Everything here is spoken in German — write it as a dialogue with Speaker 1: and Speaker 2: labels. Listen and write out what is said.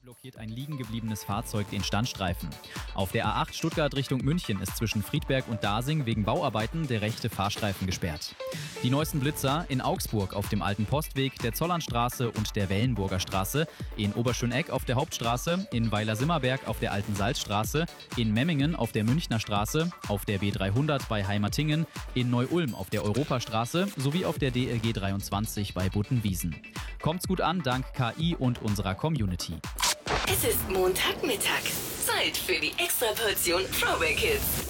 Speaker 1: blockiert ein liegen gebliebenes Fahrzeug den Standstreifen. Auf der A8 Stuttgart Richtung München ist zwischen Friedberg und Dasing wegen Bauarbeiten der rechte Fahrstreifen gesperrt. Die neuesten Blitzer in Augsburg auf dem Alten Postweg, der Zollernstraße und der Wellenburger Straße, in Oberschöneck auf der Hauptstraße, in Weiler-Simmerberg auf der Alten Salzstraße, in Memmingen auf der Münchner Straße, auf der B300 bei Heimatingen, in Neu-Ulm auf der Europastraße sowie auf der DLG 23 bei Buttenwiesen. Kommt's gut an, dank KI und unserer Community.
Speaker 2: Es ist Montagmittag. Zeit für die Extraportion Throwback Hits.